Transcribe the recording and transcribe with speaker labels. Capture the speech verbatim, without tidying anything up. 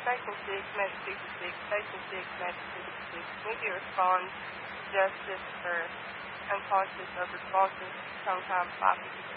Speaker 1: Station six, Magic sixty-six, Station six, Magic sixty-six. Maybe responds justice for unconscious of responses, sometimes five fifty-six.